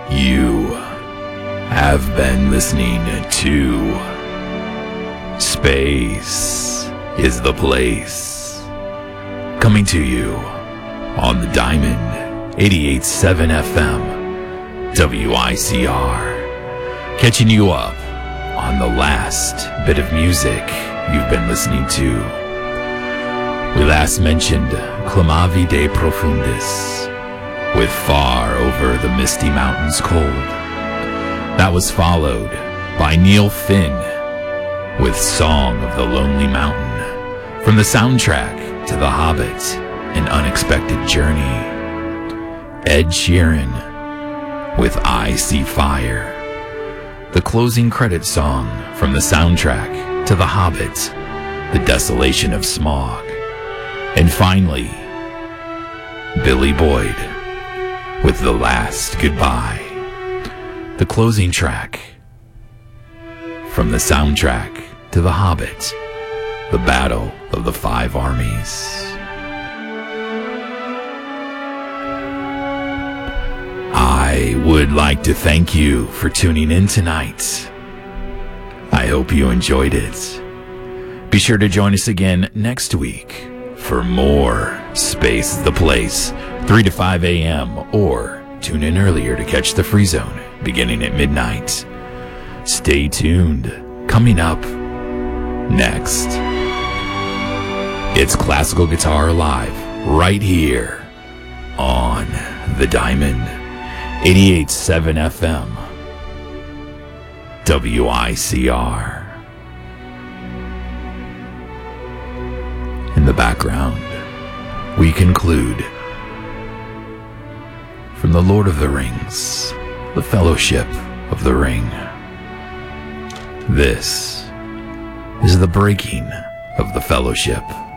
You have been listening to Space is the Place. Coming to you on the Diamond 88.7 FM WICR. Catching you up on the last bit of music you've been listening to. We last mentioned Clamavi de Profundis with Far Over the Misty Mountains Cold. That was followed by Neil Finn with Song of the Lonely Mountain from the soundtrack to The Hobbit, An Unexpected Journey. Ed Sheeran with I See Fire, the closing credit song from the soundtrack to The Hobbit, The Desolation of Smaug. And finally, Billy Boyd with The Last Goodbye, the closing track from the soundtrack to The Hobbit, The Battle of the Five Armies. I would like to thank you for tuning in tonight. I hope you enjoyed it. Be sure to join us again next week for more Space is the Place, 3 to 5 a.m., or tune in earlier to catch the Free Zone beginning at midnight. Stay tuned. Coming up next, it's Classical Guitar Live right here on the Diamond 88.7 FM WICR. In the background, we conclude from The Lord of the Rings, The Fellowship of the Ring. This is the breaking of the Fellowship.